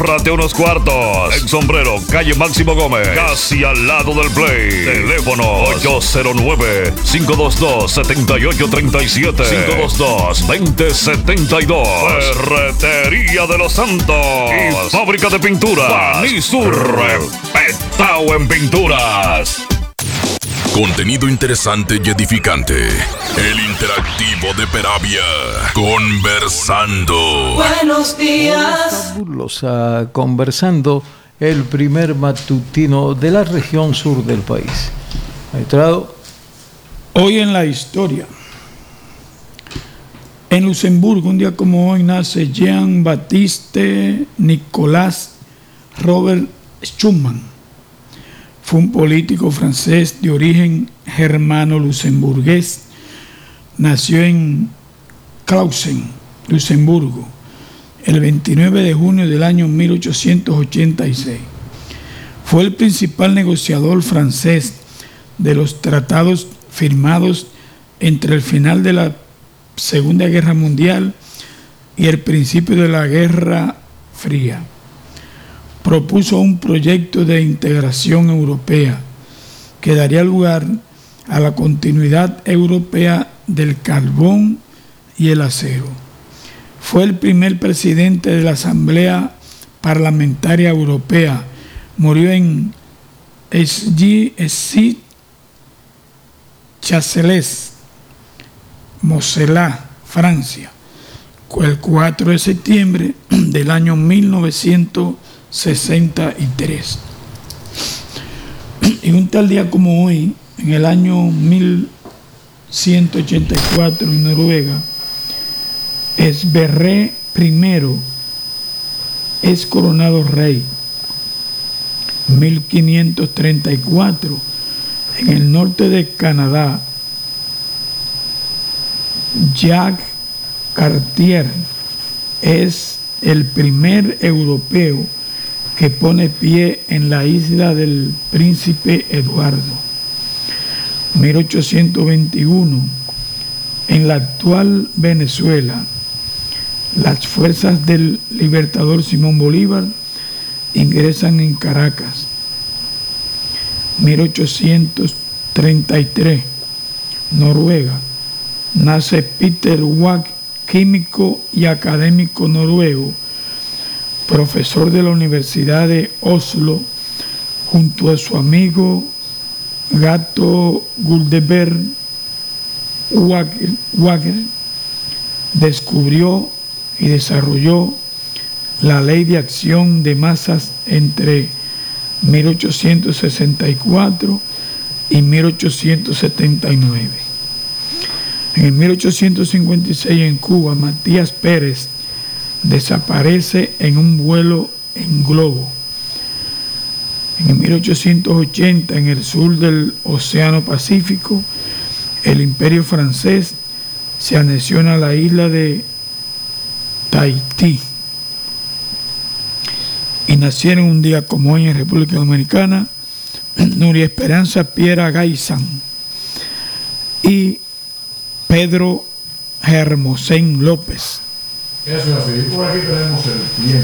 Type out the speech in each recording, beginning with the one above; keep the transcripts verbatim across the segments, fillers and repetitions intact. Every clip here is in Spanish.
ahórrate unos cuartos. En Sombrero, calle Máximo Gómez, casi al lado del Play. Teléfono ocho cero nueve, cinco dos dos, siete ocho tres siete, cinco dos dos, dos cero siete dos. Ferretería de los Santos y fábrica de pintura Banisur, respetado en pinturas. Contenido interesante y edificante. El interactivo de Peravia. Conversando. Buenos días. Fabulosa Conversando, el primer matutino de la región sur del país. Maestrado. Hoy en la historia. En Luxemburgo, un día como hoy, nace Jean-Baptiste Nicolas Robert Schumann. Fue un político francés de origen germano-luxemburgués. Nació en Clausen, Luxemburgo, el veintinueve de junio del año mil ochocientos ochenta y seis. Fue el principal negociador francés de los tratados firmados entre el final de la Segunda Guerra Mundial y el principio de la Guerra Fría. Propuso un proyecto de integración europea que daría lugar a la continuidad europea del carbón y el acero. Fue el primer presidente de la Asamblea Parlamentaria Europea. Murió en Essy-Chasseles, Mosela, Francia, el cuatro de septiembre del año mil novecientos sesenta y tres. Y un tal día como hoy, en el año mil ciento ochenta y cuatro, en Noruega, Sverre I es coronado rey. mil quinientos treinta y cuatro, en el norte de Canadá, Jacques Cartier es el primer europeo que pone pie en la isla del Príncipe Eduardo. mil ochocientos veintiuno, en la actual Venezuela, las fuerzas del libertador Simón Bolívar ingresan en Caracas. mil ochocientos treinta y tres, Noruega, nace Peter Wack, químico y académico noruego, profesor de la Universidad de Oslo, junto a su amigo Gato Guldeberg Wager, descubrió y desarrolló la ley de acción de masas entre mil ochocientos sesenta y cuatro y mil ochocientos setenta y nueve. En mil ochocientos cincuenta y seis, en Cuba, Matías Pérez desaparece en un vuelo en globo. En mil ochocientos ochenta, en el sur del Océano Pacífico, el Imperio francés se anexiona a la isla de Tahití. Y nacieron un día como hoy en República Dominicana Nuria Esperanza Piera Gaizán y Pedro Hermosén López. Eso es así. Por aquí tenemos el tiempo.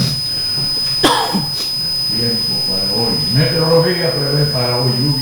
Tiempo para hoy. Meteorología prevé para hoy lluvia.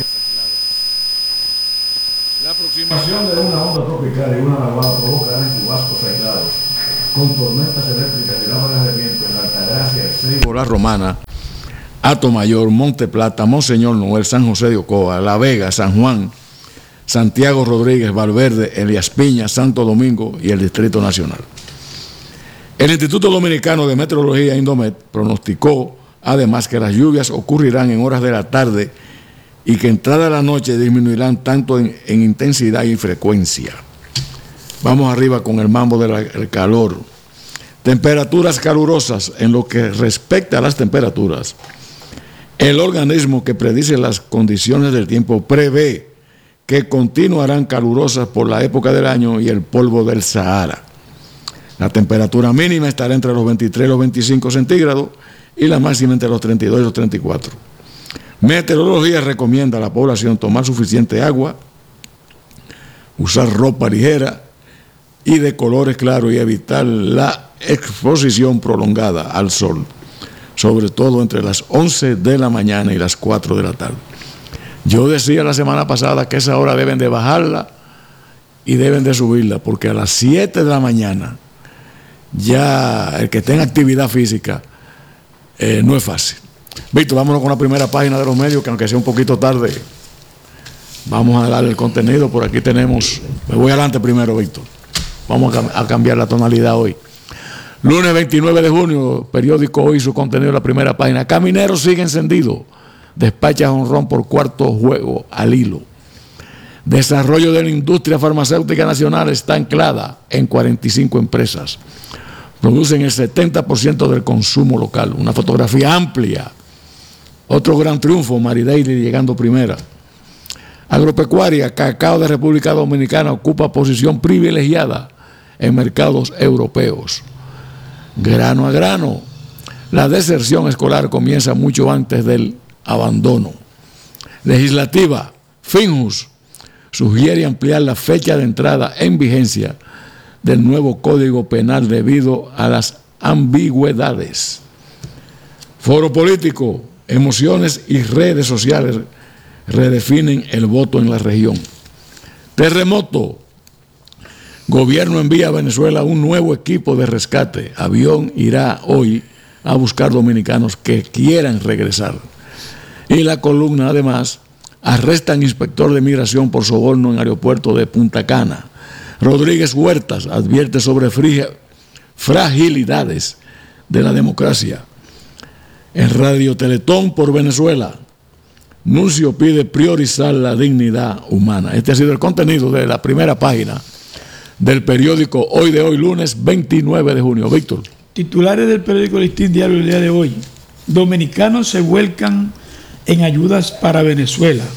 La aproximación de una onda tropical y una vaguada provocarán chubascos aislados con tormentas eléctricas y ráfagas de viento en Altagracia, el Seibo, La Romana, Atomayor, Monte Plata, Monseñor Noel, San José de Ocoa, La Vega, San Juan, Santiago Rodríguez, Valverde, Elías Piña, Santo Domingo y el Distrito Nacional. El Instituto Dominicano de Meteorología, Indomet, pronosticó además que las lluvias ocurrirán en horas de la tarde y que entrada a la noche disminuirán tanto en, en intensidad y frecuencia. Vamos arriba con el mambo del calor. Temperaturas calurosas. En lo que respecta a las temperaturas, el organismo que predice las condiciones del tiempo prevé que continuarán calurosas por la época del año y el polvo del Sahara. La temperatura mínima estará entre los veintitrés y los veinticinco centígrados y la máxima entre los treinta y dos y los treinta y cuatro. Meteorología recomienda a la población tomar suficiente agua, usar ropa ligera y de colores claros y evitar la exposición prolongada al sol. sobre todo entre las once de la mañana y las cuatro de la tarde. Yo decía la semana pasada que esa hora deben de bajarla y deben de subirla, porque a las siete de la mañana ya el que tenga actividad física eh, no es fácil. Víctor, vámonos con la primera página de los medios, que aunque sea un poquito tarde, vamos a darle el contenido. Por aquí tenemos, me voy adelante primero, Víctor. Vamos a, a cambiar la tonalidad hoy. Lunes veintinueve de junio, periódico Hoy, su contenido en la primera página. Caminero sigue encendido, despacha jonrón por cuarto juego al hilo. Desarrollo de la industria farmacéutica nacional está anclada en cuarenta y cinco empresas. Producen el setenta por ciento del consumo local. Una fotografía amplia. Otro gran triunfo, Maridaily llegando primera. Agropecuaria, cacao de República Dominicana ocupa posición privilegiada en mercados europeos. Grano a grano, la deserción escolar comienza mucho antes del abandono. Legislativa, Finjus sugiere ampliar la fecha de entrada en vigencia del nuevo Código Penal debido a las ambigüedades. Foro político, emociones y redes sociales redefinen el voto en la región. Terremoto, gobierno envía a Venezuela un nuevo equipo de rescate. Avión irá hoy a buscar dominicanos que quieran regresar. Y la columna, además, arrestan inspector de migración por soborno en aeropuerto de Punta Cana. Rodríguez Huertas advierte sobre fragilidades de la democracia. En Radio Teletón por Venezuela, Nuncio pide priorizar la dignidad humana. Este ha sido el contenido de la primera página del periódico Hoy de hoy, lunes veintinueve de junio. Víctor. Titulares del periódico Listín Diario del día de hoy. Dominicanos se vuelcan en ayudas para Venezuela.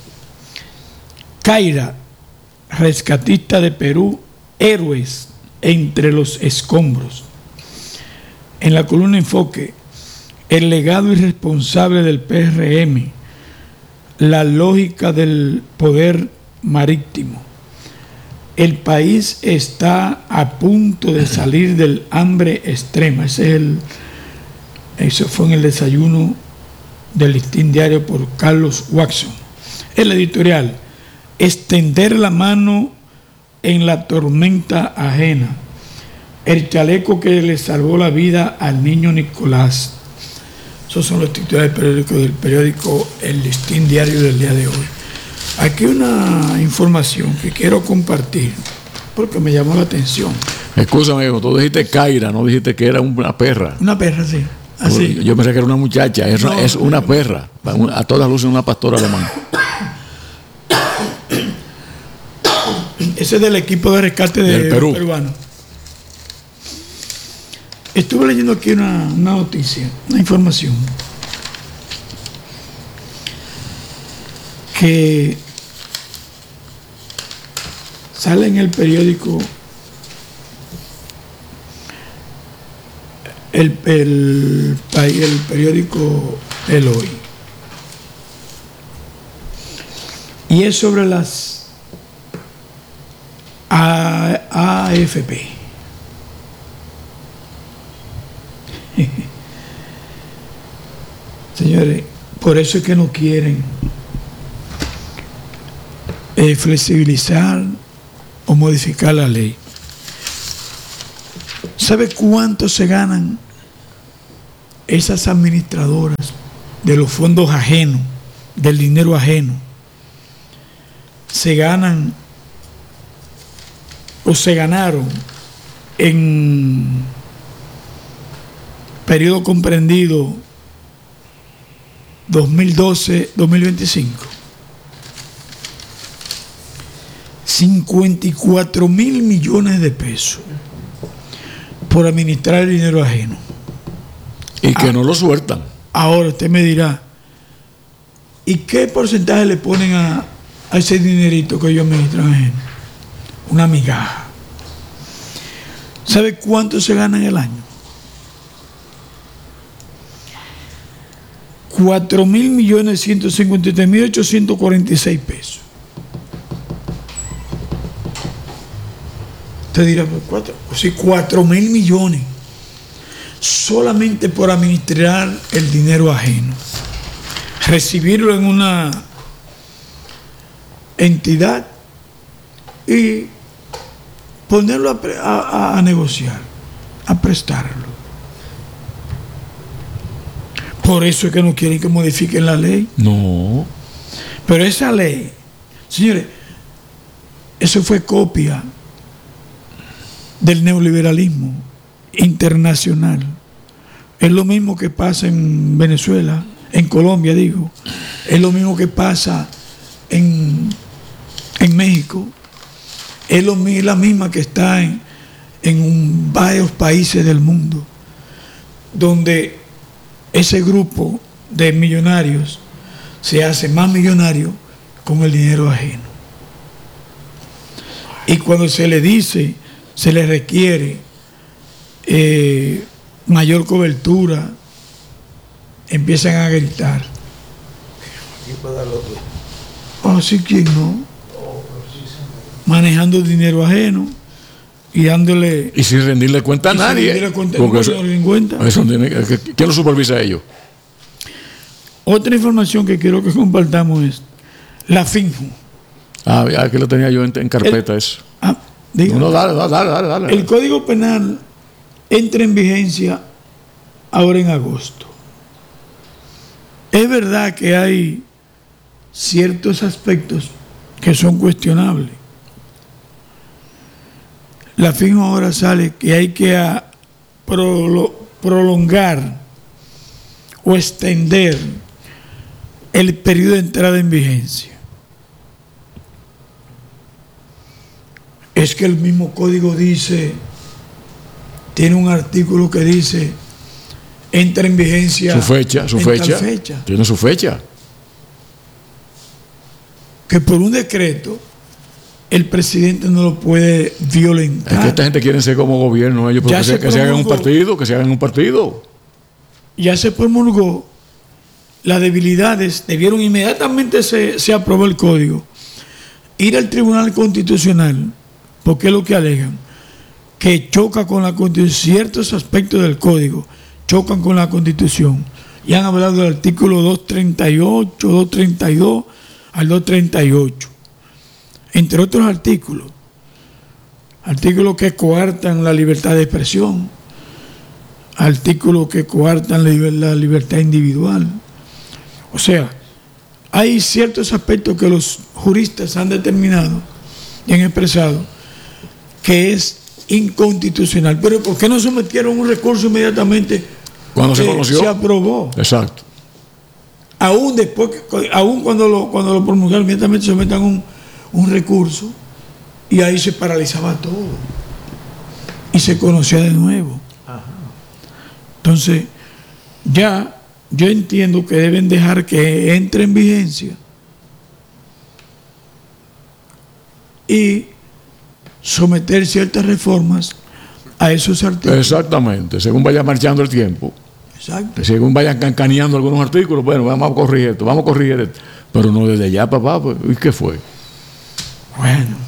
Caira, rescatista de Perú, héroes entre los escombros. En la columna Enfoque, el legado irresponsable del P R M, la lógica del poder marítimo. El país está a punto de salir del hambre extrema. Ese es el, eso fue en el desayuno del Listín Diario por Carlos Watson. El editorial, extender la mano en la tormenta ajena. El chaleco que le salvó la vida al niño Nicolás. Esos son los titulares del periódico, del periódico El Listín Diario del día de hoy. Aquí una información que quiero compartir porque me llamó la atención. Escúchame, tú dijiste Caira, no dijiste que era una perra. Una perra, sí. Así. Yo pensé que era una muchacha, es, no, es una no. perra. A todas luces una pastora alemana. Ese es del equipo de rescate de del Perú. peruano. Estuve leyendo aquí una, una noticia, una información, que sale en el periódico, el, el, el periódico El Hoy, y es sobre las A F P. Señores, por eso es que no quieren eh, flexibilizar o modificar la ley. ¿Sabe cuánto se ganan esas administradoras de los fondos ajenos, del dinero ajeno? Se ganan o se ganaron en periodo comprendido dos mil doce a dos mil veinticinco, cincuenta y cuatro mil millones de pesos por administrar el dinero ajeno. Y que ah, no lo sueltan. Ahora usted me dirá, ¿y qué porcentaje le ponen a, a ese dinerito que ellos administran ajeno? Una migaja. ¿Sabe cuánto se gana en el año? cuatro mil millones ciento cincuenta y tres mil ochocientos cuarenta y seis pesos. Usted dirá, pues cuatro, o sea, cuatro mil millones. solamente por administrar el dinero ajeno, recibirlo en una entidad y ponerlo a, a, a negociar, a prestarlo. Por eso es que no quieren que modifiquen la ley. No. Pero esa ley, señores, eso fue copia del neoliberalismo internacional. Es lo mismo que pasa en Venezuela, en Colombia digo, es lo mismo que pasa en, en México, es lo, la misma que está en, en un, varios países del mundo, donde ese grupo de millonarios se hace más millonario con el dinero ajeno. Y cuando se le dice, se le requiere eh, mayor cobertura, empiezan a gritar. Oh, sí, ¿quién no? Manejando dinero ajeno y dándole... Y sin rendirle cuenta a nadie. Cuenta, porque no, eso, no cuenta. Eso tiene, ¿quién lo supervisa a ellos? Otra información que quiero que compartamos es la Finju. Ah, aquí lo tenía yo en, en carpeta el, eso. Ah, diga, no, dale, dale, dale, dale. El Código Penal entra en vigencia ahora en agosto. Es verdad que hay ciertos aspectos que son cuestionables. La Finju ahora sale que hay que a, prolo, prolongar o extender el periodo de entrada en vigencia. Es que el mismo código dice, tiene un artículo que dice, entra en vigencia. Su fecha, su en fecha, tal fecha. Tiene su fecha. Que por un decreto el presidente no lo puede violentar. Es que esta gente quiere ser como gobierno, ellos, porque se, que se hagan un partido, que se hagan un partido. Ya se promulgó, las debilidades debieron inmediatamente se, se aprobó el código, ir al Tribunal Constitucional, porque es lo que alegan, que choca con la Constitución, ciertos aspectos del código chocan con la Constitución, y han hablado del artículo doscientos treinta y ocho, doscientos treinta y dos al doscientos treinta y ocho, entre otros artículos, artículos que coartan la libertad de expresión, artículos que coartan la libertad individual. O sea, hay ciertos aspectos que los juristas han determinado y han expresado que es inconstitucional. Pero ¿por qué no sometieron un recurso inmediatamente cuando se conoció? Se aprobó. Exacto. Aún después, aún cuando lo, cuando lo promulgaron, inmediatamente se sometan un, un recurso y ahí se paralizaba todo y se conocía de nuevo. Ajá. Entonces, ya yo entiendo que deben dejar que entre en vigencia y someter ciertas reformas a esos artículos. Exactamente, según vaya marchando el tiempo. Exacto. Según vayan cancaneando algunos artículos, bueno, vamos a corregir esto, vamos a corregir esto. Pero no desde ya, papá, pues, ¿y qué fue? Bueno,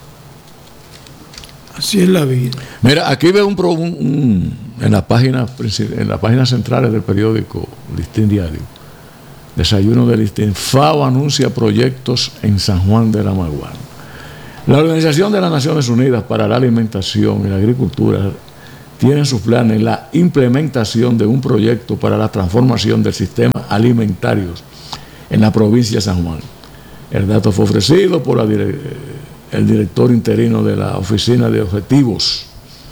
así es la vida. Mira, aquí veo un, un, un en las páginas en las páginas centrales del periódico Listín Diario, desayuno de Listín. FAO anuncia proyectos en San Juan de la Maguana. La Organización de las Naciones Unidas para la Alimentación y la Agricultura tiene en sus planes la implementación de un proyecto para la transformación del sistema alimentario en la provincia de San Juan. El dato fue ofrecido por la dire- el director interino de la Oficina de Objetivos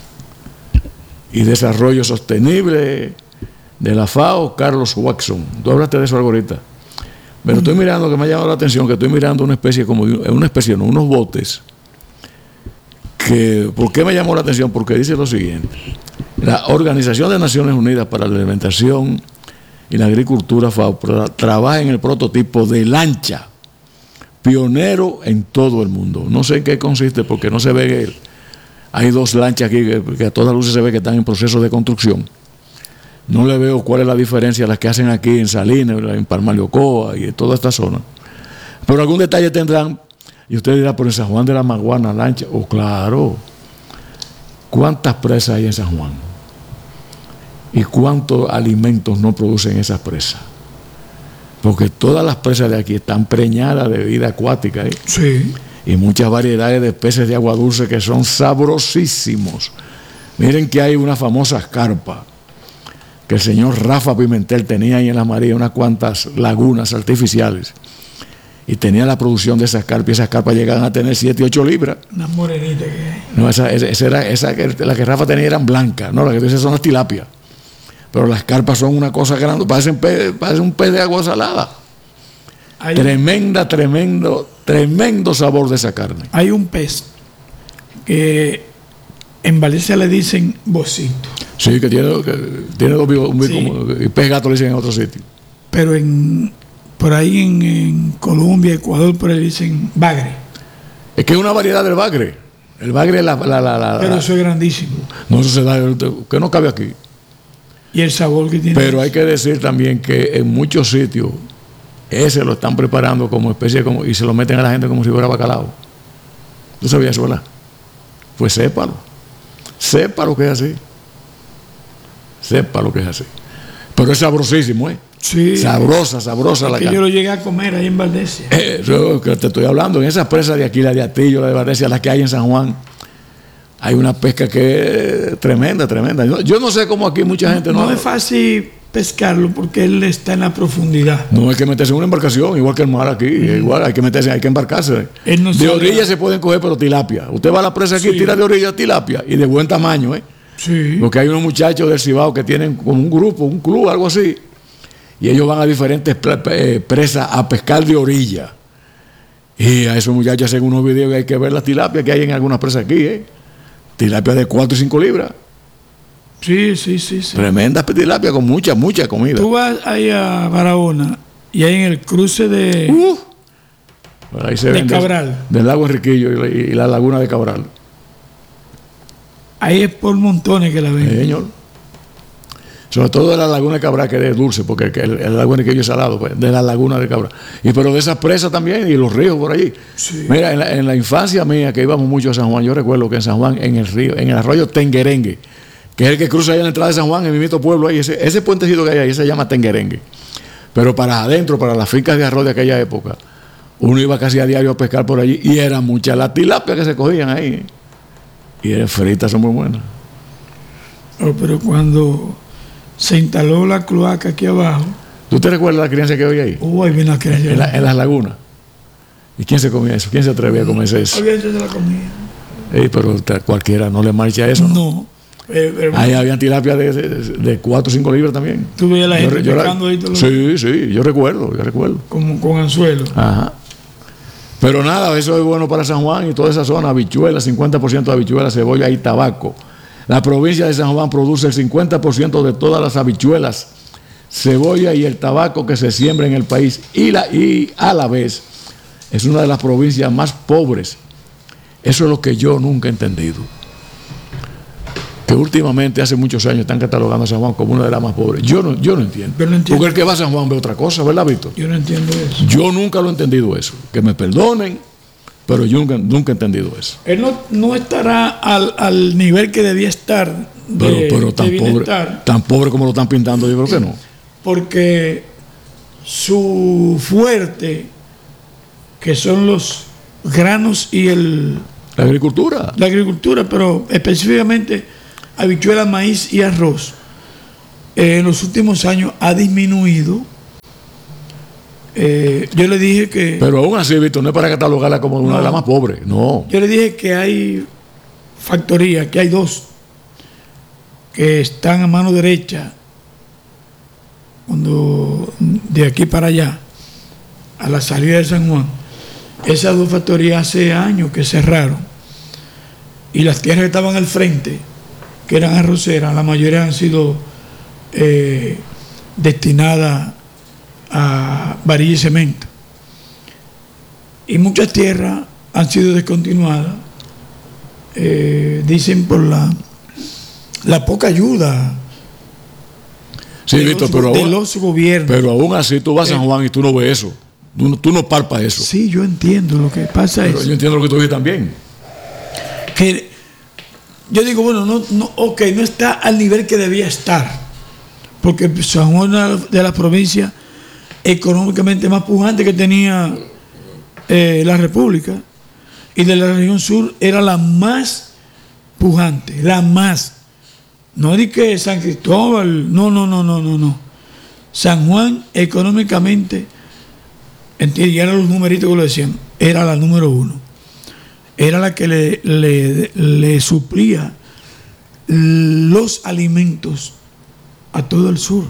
y Desarrollo Sostenible de la FAO, Carlos Watson. Tú hablaste de eso algo ahorita. Pero estoy mirando, que me ha llamado la atención, que estoy mirando una especie como de, una especie, no, unos botes. Que, ¿por qué me llamó la atención? Porque dice lo siguiente: la Organización de Naciones Unidas para la Alimentación y la Agricultura, FAO, trabaja en el prototipo de lancha pionero en todo el mundo. No sé en qué consiste, porque no se ve que hay dos lanchas aquí que, que a todas luces se ve que están en proceso de construcción. No le veo cuál es la diferencia las que hacen aquí en Salinas, en Parmaliocoa y en toda esta zona. Pero algún detalle tendrán, y usted dirá, por en San Juan de la Maguana, lancha. Oh, claro. ¿Cuántas presas hay en San Juan? ¿Y cuántos alimentos no producen esas presas? Porque todas las presas de aquí están preñadas de vida acuática, ¿eh? Sí. Y muchas variedades de peces de agua dulce que son sabrosísimos. Miren que hay una famosa carpa que el señor Rafa Pimentel tenía ahí en la María, unas cuantas lagunas artificiales, y tenía la producción de esas carpas, y esas carpas llegaban a tener siete y ocho libras. Una morenita que hay. No, esa, esa era, esa, la que Rafa tenía eran blancas, no, las que tú dices son las tilapias. Pero las carpas son una cosa grande, parecen, pez, parecen un pez de agua salada. Hay Tremenda, tremendo, tremendo sabor de esa carne. Hay un pez que en Valencia le dicen bocito, Sí, que tiene, que tiene dos bicos, un bico, Sí. como- y pez gato le dicen en otro sitio. pero en por ahí en, en Colombia, Ecuador, por ahí le dicen bagre. Es que es una variedad del bagre. El bagre es la, la, la, la- Pero la- eso es grandísimo. no, eso se da, que no cabe aquí. Y el sabor que tiene. Pero hay que decir también que en muchos sitios ese lo están preparando como especie como, y se lo meten a la gente como si fuera bacalao. ¿Tú sabías eso, verdad? Pues sépalo. Sepa lo que es así. Sepa lo que es así. Pero es sabrosísimo, ¿eh? Sí. Sabrosa, sabrosa la que carne. yo lo llegué a comer ahí en Valdezia. Eh, yo que te estoy hablando, en esas presas de aquí, la de Atillo, la de Valencia, las que hay en San Juan, hay una pesca que es tremenda, tremenda. Yo, yo no sé cómo aquí mucha gente no. No es fácil pescarlo porque él está en la profundidad. No hay que meterse en una embarcación, igual que el mar aquí, igual hay que meterse, hay que embarcarse. Él no de sabe- orilla se pueden coger, pero tilapia. Usted va a la presa aquí, Sí. tira de orilla tilapia y de buen tamaño, ¿eh? Sí. Porque hay unos muchachos del Cibao que tienen como un grupo, un club, algo así, y ellos van a diferentes pre- eh, presas a pescar de orilla. Y a esos muchachos hacen unos videos y hay que ver las tilapias que hay en algunas presas aquí, ¿eh? Tilapias de cuatro y cinco libras. Sí, sí, sí, sí. Tremendas tilapias con mucha, mucha comida. Tú vas ahí a Barahona y ahí en el cruce de... Uh, por ahí se De ven del- Cabral. Del lago Enriquillo y la, y la laguna de Cabral. Ahí es por montones que la ven. Sí, señor. Sobre todo de la laguna de Cabral, que es dulce, porque el, el lago Enriquillo es salado, pues, de la laguna de Cabral. Y pero de esas presas también, y los ríos por allí. Sí. Mira, en la, en la infancia mía, que íbamos mucho a San Juan, yo recuerdo que en San Juan, en el río, en el arroyo Tenguerengue, que es el que cruza ahí en la entrada de San Juan, en mi mismo pueblo, ahí, ese, ese puentecito que hay ahí se llama Tenguerengue. Pero para adentro, para las fincas de arroz de aquella época, uno iba casi a diario a pescar por allí, y eran muchas las tilapias que se cogían ahí. Y eran fritas, son muy buenas. Oh, pero cuando se instaló la cloaca aquí abajo, ¿Tú te recuerdas la crianza que había ahí? oh, ahí viene la En, la- en las lagunas. ¿Y quién se comía eso? ¿Quién se atrevía a comerse eso? Había hecho de la comida. Ey, pero ta- cualquiera no le marcha eso, ¿no? No. Eh, pero Ahí habían tilapia de, de, de cuatro o cinco libras también. tú veías a la Yo gente re- yo la- pescando ahí todos los- Sí, sí, yo recuerdo, yo recuerdo. como con anzuelo. Ajá. Pero nada, eso es bueno para San Juan y toda esa zona, habichuelas, cincuenta por ciento de habichuelas, cebolla y tabaco. La provincia de San Juan produce el cincuenta por ciento de todas las habichuelas, cebolla y el tabaco que se siembra en el país y, la, y a la vez es una de las provincias más pobres. Eso es lo que yo nunca he entendido. Que últimamente, hace muchos años, están catalogando a San Juan como una de las más pobres. Yo no, yo no entiendo. Yo no entiendo. Porque el que va a San Juan ve otra cosa, ¿verdad, Víctor? Yo no entiendo eso. Yo nunca lo he entendido eso. Que me perdonen, pero yo nunca, nunca he entendido eso. Él no, no estará al, al nivel que debía estar de, Pero, pero tan, de pobre, bienestar, tan pobre como lo están pintando, yo creo que no. porque su fuerte, que son los granos y el, La agricultura. la agricultura, pero específicamente habichuelas, maíz y arroz, eh, en los últimos años ha disminuido. Eh, yo le dije que Pero aún así, Víctor, no es para catalogarla como una No. de las más pobres. No. yo le dije que hay factorías, que hay dos que están a mano derecha, cuando de aquí para allá, a la salida de San Juan. Esas dos factorías hace años que cerraron, y las tierras que estaban al frente, que eran arroceras, la mayoría han sido eh, destinadas a varilla y cemento. Y muchas tierras han sido descontinuadas, eh, dicen por la, la poca ayuda Sí, de, Víctor, los, pero de aún, los gobiernos. pero aún así tú vas a San Juan y tú no ves eso. Tú, no- tú no palpas eso. Sí, yo entiendo. Lo que pasa Pero es yo entiendo lo que tú dices también. que yo digo, bueno, no, no, ok, no está al nivel que debía estar, porque San Juan era de las provincias económicamente más pujantes que tenía eh, la República, y de la región sur era la más pujante, la más. No di que San Cristóbal, no, no, no, no, no, no. San Juan económicamente, y eran los numeritos que lo decían, era la número uno. Era la que le, le, le suplía los alimentos a todo el sur.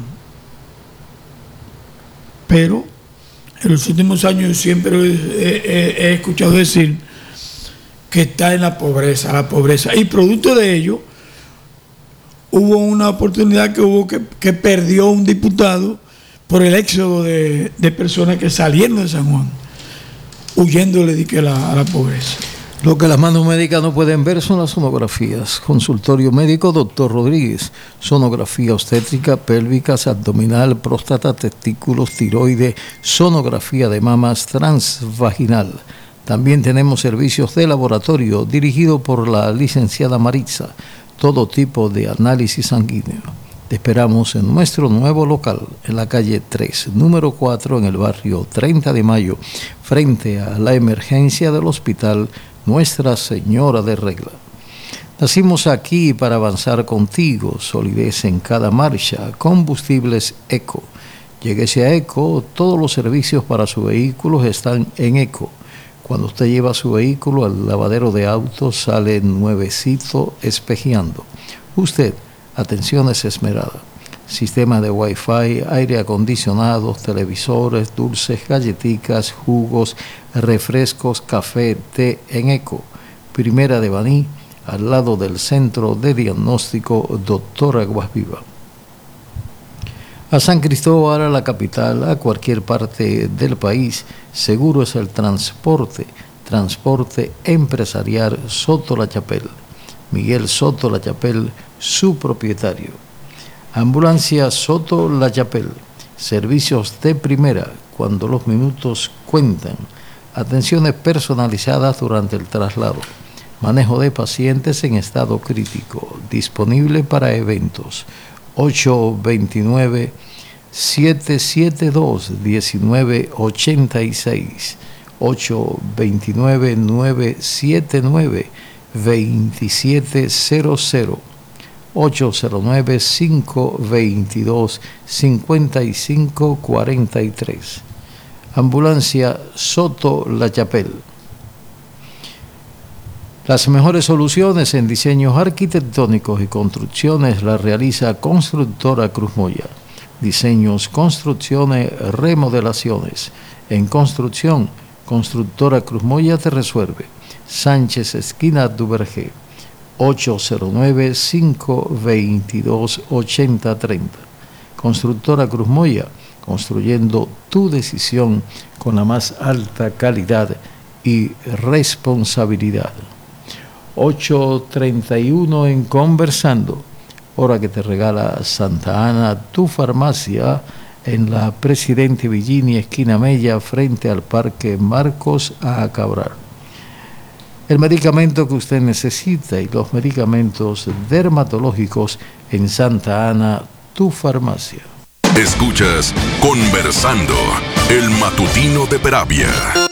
Pero en los últimos años siempre he, he, he escuchado decir que está en la pobreza, la pobreza. Y producto de ello, hubo una oportunidad que hubo que, que perdió un diputado por el éxodo de, de personas que salieron de San Juan, huyéndole de que la, a la pobreza. Lo que las manos médicas no pueden ver son las sonografías. Consultorio médico, doctor Rodríguez. Sonografía obstétrica, pélvicas, abdominal, próstata, testículos, tiroide, sonografía de mamas, transvaginal. También tenemos servicios de laboratorio dirigido por la licenciada Maritza. Todo tipo de análisis sanguíneo. Te esperamos en nuestro nuevo local, en la calle tres, número cuatro, en el barrio treinta de mayo, frente a la emergencia del hospital Nuestra Señora de Regla. Nacimos aquí para avanzar contigo, solidez en cada marcha, combustibles Eco. Lléguese a Eco, todos los servicios para su vehículo están en Eco. Cuando usted lleva su vehículo al lavadero de autos, sale nuevecito espejeando. Usted, atenciones esmerada. Sistema de Wi-Fi, aire acondicionado, televisores, dulces, galletitas, jugos, refrescos, café, té en Eco. Primera de Baní, al lado del Centro de Diagnóstico Doctor Aguas Viva. A San Cristóbal, a la capital, a cualquier parte del país, seguro es el transporte. Transporte empresarial Soto La Chapelle. Miguel Soto La Chapelle, su propietario. Ambulancia Soto La Chapelle. Servicios de primera cuando los minutos cuentan. Atenciones personalizadas durante el traslado. Manejo de pacientes en estado crítico. Disponible para eventos. ocho dos nueve, siete siete dos, uno nueve ocho seis. ocho dos nueve, nueve siete nueve, dos siete cero cero. ocho cero nueve, cinco dos dos, cinco cinco cuatro tres. Ambulancia Soto La Chapelle. Las mejores soluciones en diseños arquitectónicos y construcciones las realiza Constructora Cruz Moya. Diseños, construcciones, remodelaciones. En construcción, Constructora Cruz Moya te resuelve. Sánchez, esquina Duvergé. ocho cero nueve, cinco dos dos, ocho cero tres cero. Constructora Cruz Moya, construyendo tu decisión con la más alta calidad y responsabilidad. ocho treinta y uno en Conversando, hora que te regala Santa Ana, tu farmacia, en la Presidente Villini, esquina Mella, frente al Parque Marcos A. Cabral. El medicamento que usted necesita y los medicamentos dermatológicos en Santa Ana, tu farmacia. Escuchas Conversando, el matutino de Peravia.